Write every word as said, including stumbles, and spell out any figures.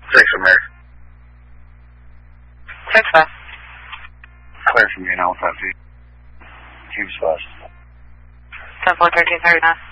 Six from here. Six west. Clear from you now, five feet. Cubes west. ten four thirteen thirty nine.